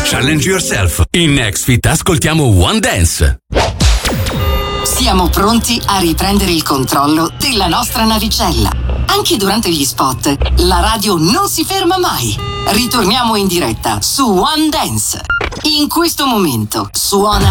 Challenge yourself. In Nextfit ascoltiamo One Dance. Siamo pronti a riprendere il controllo della nostra navicella. Anche durante gli spot, la radio non si ferma mai. Ritorniamo in diretta su One Dance. In questo momento suona